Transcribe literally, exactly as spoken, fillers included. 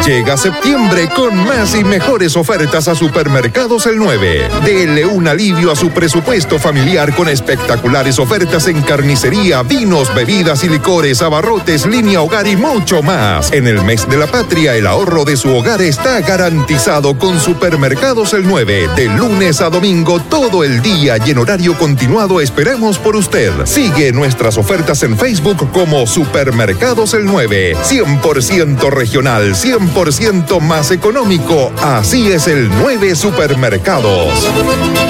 Llega septiembre con más y mejores ofertas a Supermercados El nueve. Dele un alivio a su presupuesto familiar con espectaculares ofertas en carnicería, vinos, bebidas y licores, abarrotes, línea hogar y mucho más. En el mes de la patria, el ahorro de su hogar está garantizado con Supermercados El nueve. De lunes a domingo, todo el día y en horario continuado esperamos por usted. Sigue nuestras ofertas en Facebook como Supermercados El nueve. cien por ciento regional, cien por ciento más económico. Así es el nueve Supermercados.